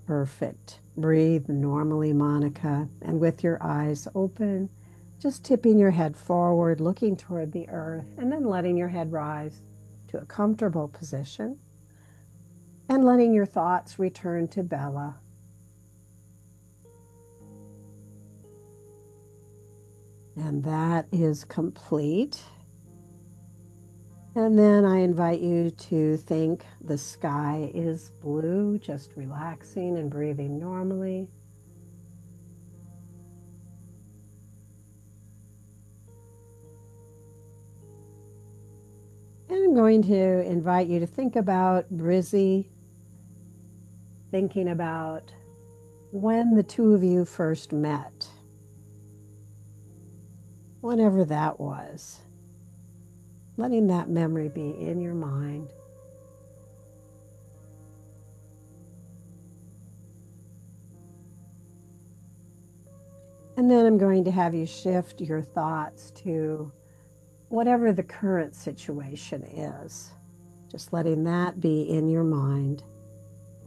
Perfect. Breathe normally, Monica. And with your eyes open, just tipping your head forward, looking toward the earth, and then letting your head rise to a comfortable position and letting your thoughts return to Bella. And that is complete. And then I invite you to think the sky is blue, just relaxing and breathing normally. And I'm going to invite you to think about Brizzy, thinking about when the two of you first met, whenever that was, letting that memory be in your mind. And then I'm going to have you shift your thoughts to whatever the current situation is, just letting that be in your mind.